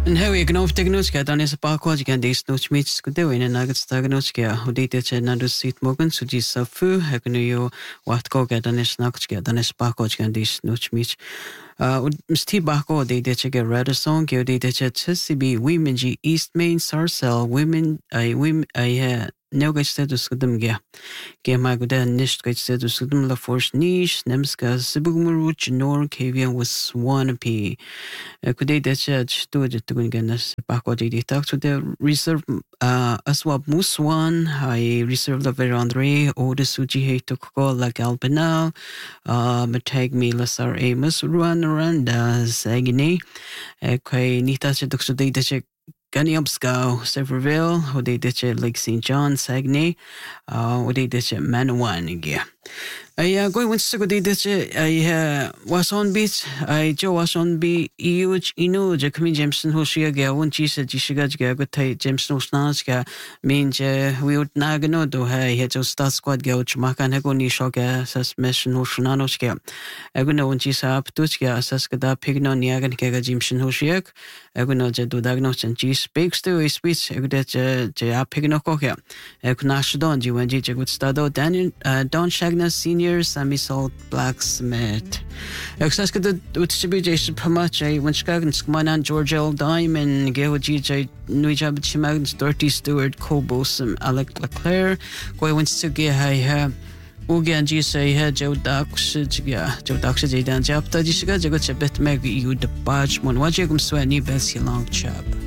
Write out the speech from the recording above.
En how you gonna take notes dan is bakwa gan dis notes meets good in and nuggets tag notes ga hodite nadu sit mogen suji safu hakunu yo wat go ga dan is nuggets ga dan is bakwa gan dis notes meets Msti bako de che rada song ge de che CB women g East Main Sarcel women I no gets to sudum ge ma go den nicht gets to sudum la force niche nemska sibugmuruch nor kavian was one p could they that to the tugunganas bako de talk to the reserve aswab muswan I reserve the verandre or the suji he to call like albina matag me lasar amos run randa sagini kay nita che dokso de che Ganiobscow, Severville, Hodediche Lake St. John, Sagney, Hodediche Manawan again. I go went to go ditch. I was on beach. I Joe was on be huge. Jackie Jameson who she again. When she said she got Jameson Snaska means we would nagano do her. He just start squad go to Macan Hagoni Shoga, says Mession Hoshanoska. I go know when she's up to Ska, Saskada Pigno Niagan Kega Jameson Hoshiak. I go know to diagnose and she speaks to a speech. I go that Pigno Coca. I could not don you when Jig would start out Daniel Don Shagna Senior. Sammy Salt Blacksmith. Exaska the distribution Pamache when Skagan Skmanan George L. Diamond Geo GJ Nujab Chimagans Dirty Stewart Cobosum Alec Leclerc Goy went to get high Ugan G say Joe Dax J Dan Jap Tajishga Jagot Chabet Meg you the Badge Mon Wajagum Swanny Bessie Long Chap.